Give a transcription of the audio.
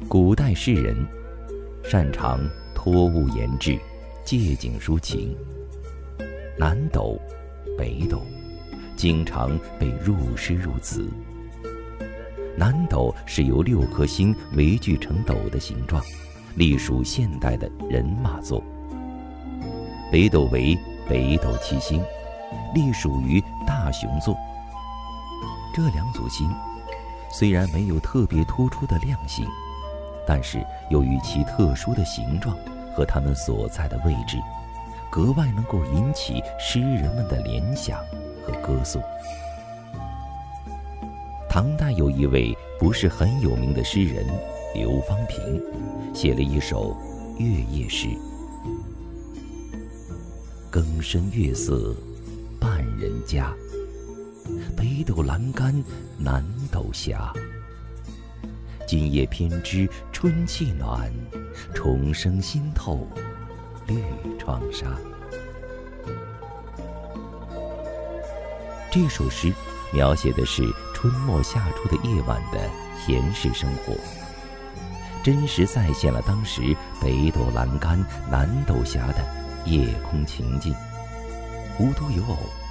古代诗人擅长托物言志，借景抒情。南斗、北斗经常被入诗入词。南斗是由6颗星围聚成斗的形状，隶属现代的人马座。北斗为北斗七星，隶属于大熊座。这2组星虽然没有特别突出的亮性，但是由于其特殊的形状和它们所在的位置，格外能够引起诗人们的联想和歌颂。唐代有一位不是很有名的诗人刘方平，写了一首月夜诗：更深月色半人家，北斗阑干南斗斜。今夜偏知春气暖，重生新透绿窗纱。这首诗描写的是春末夏初的夜晚的闲适生活，真实再现了当时北斗阑干南斗斜的夜空情境，无独有偶，